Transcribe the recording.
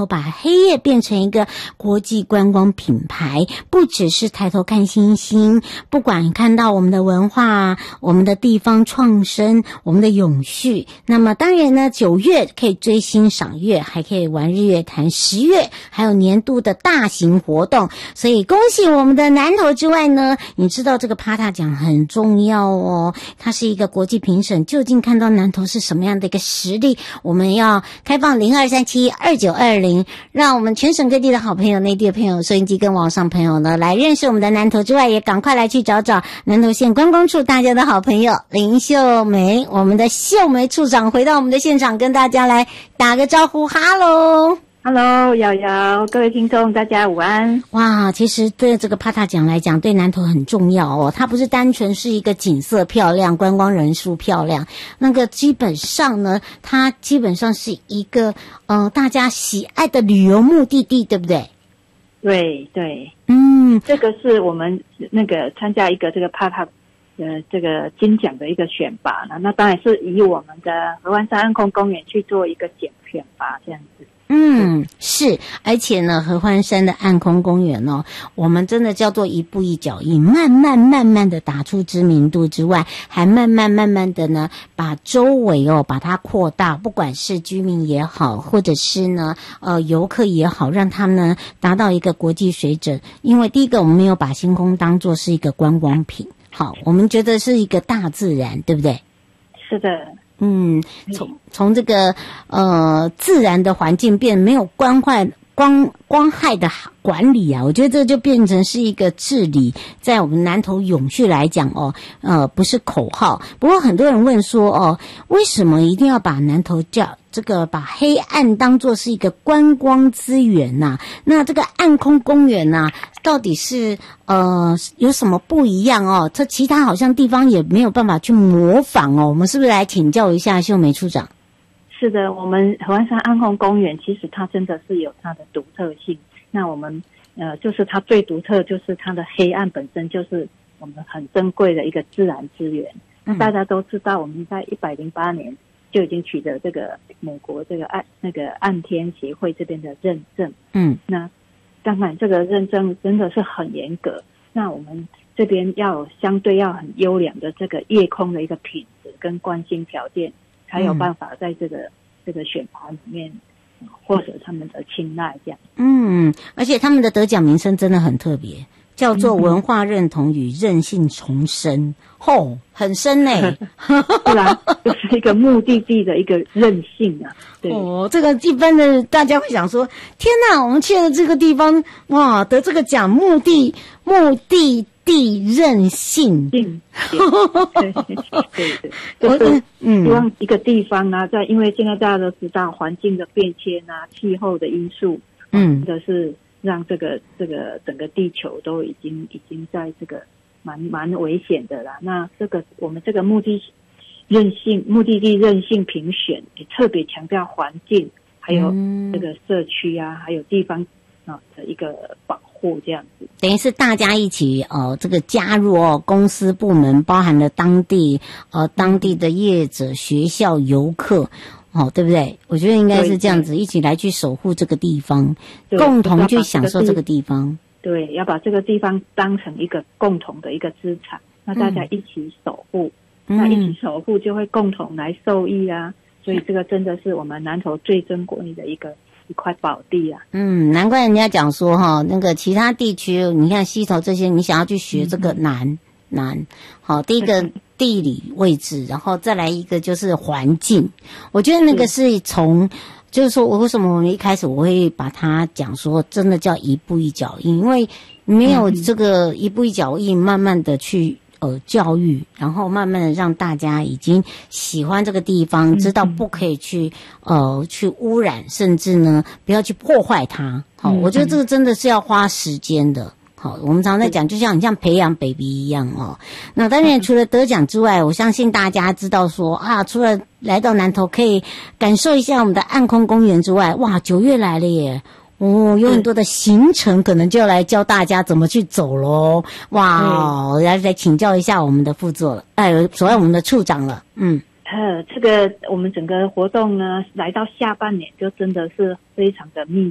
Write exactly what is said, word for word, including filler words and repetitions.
头把黑夜变成一个国际观光品牌，不只是抬头看星星，不管看到我们的文化，我们的地方创生，我们的永续。那么当然呢，九月可以追星赏月，还可以玩日月潭，十月还有年度的大型活动。所以恭喜我们的南投之外呢，你知道这个帕塔奖很重要哦，它是一个国际评审，究竟看到南投是什么样的一个实力，我们要开放零二三七二九二零，让我们全省各地的好朋友、内地的朋友、收音机跟网上朋友呢，来认识我们的南投之外，也赶快来去找找南投县观光处大家的好朋友林秀梅，我们的秀梅处长回到我们的现场，跟大家来打个招呼，哈喽。 Hello， 瑶瑶，各位听众，大家午安。 哇，其实对这个帕塔奖来讲，对南投很重要哦。它不是单纯是一个景色漂亮、观光人数漂亮，那个基本上呢，它基本上是一个呃大家喜爱的旅游目的地，对不对？ 对对， 嗯， 这个是我们那个参加一个这个帕塔呃这个金奖的一个选拔，那当然是以我们的合欢山暗空公园去做一个选选拔这样子。 嗯，是，而且呢，合欢山的暗空公园哦，我们真的叫做一步一脚印，慢慢慢慢的打出知名度之外，还慢慢慢慢的呢，把周围哦把它扩大，不管是居民也好，或者是呢呃游客也好，让他们呢达到一个国际水准。因为第一个，我们没有把星空当作是一个观光品，好，我们觉得是一个大自然，对不对？ 是的。 嗯，从从这个呃自然的环境变没有光害光光害的管理啊，我觉得这就变成是一个治理，在我们南投永续来讲哦，呃不是口号。不过很多人问说哦，为什么一定要把南投叫这个把黑暗当作是一个观光资源呐、啊？那这个暗空公园呐、啊，到底是呃有什么不一样哦？这其他好像地方也没有办法去模仿哦。我们是不是来请教一下秀梅处长？ 是的，我们合欢山暗空公园其实它真的是有它的独特性。那我们呃，就是它最独特就是它的黑暗本身就是我们很珍贵的一个自然资源。那大家都知道，我们在一百零八年就已经取得这个美国这个暗那个暗天协会这边的认证。嗯，那当然这个认证真的是很严格。那我们这边要有相对要很优良的这个夜空的一个品质跟观星条件，才有办法在这个、嗯、这个选拔里面获得他们的青睐这样。嗯， 而且他们的得奖名称真的很特别，叫做文化认同与韧性重生。吼、哦，很深呢、欸。 对啊，就是一个目的地的一个韧性啊。对哦，这个一般的大家会想说，天哪，我们去了这个地方，哇，得这个奖，目的目的地韧性。对对对，就是希望一个地方啊，在因为现在大家都知道环境的变迁啊，气候的因素，嗯，或者是让这个这个整个地球都已经已经在这个蛮蛮危险的啦。那这个我们这个目的韧性目的地韧性评选也特别强调环境，还有这个社区啊，还有地方啊的一个保护，这样子。 等于是大家一起呃这个加入哦，公司部门包含了当地呃当地的业者、学校、游客。哦，对不对？我觉得应该是这样子，一起来去守护这个地方，共同去享受这个地方。 对，要把这个地方当成一个共同的一个资产，那大家一起守护，嗯、那一起守护就会共同来受益啊。所以这个真的是我们南投最珍贵的一个一块宝地啊。 嗯，难怪人家讲说哈，那个其他地区，你看溪头这些，你想要去学这个难。嗯难，好，第一个地理位置，然后再来一个就是环境。我觉得那个是从，就是说我为什么我们一开始我会把它讲说，真的叫一步一脚印，因为没有这个一步一脚印，慢慢的去呃教育，然后慢慢的让大家已经喜欢这个地方，知道不可以去呃去污染，甚至呢不要去破坏它。好，我觉得这个真的是要花时间的。好，我们常在讲，就像你像培养 baby 一样哦。那当然，除了得奖之外，我相信大家知道说啊，除了来到南投可以感受一下我们的暗空公园之外，哇，九月来了耶！哦，有很多的行程，可能就要来教大家怎么去走咯。哇，我要来请教一下我们的副座了，哎，所谓我们的处长了，嗯。 呃，这个我们整个活动呢，来到下半年就真的是非常的密